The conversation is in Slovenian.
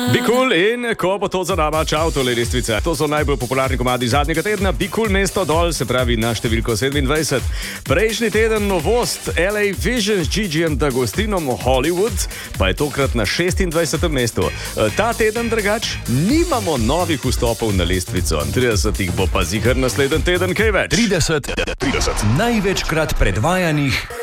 Be Cool in ko bo to za nama, čau, tole lestvica. To so najbolj popularni komadi zadnjega tedna. Be Cool mesto dol, se pravi na številko 27. Prejšnji teden novost LA Vision z Gigijem D'Agostinom Hollywood, pa je tokrat na 26. mestu. Ta teden drugač nimamo novih vstopov na lestvico. 30 jih bo pa ziher naslednji teden, kaj več. 30 največkrat predvajanih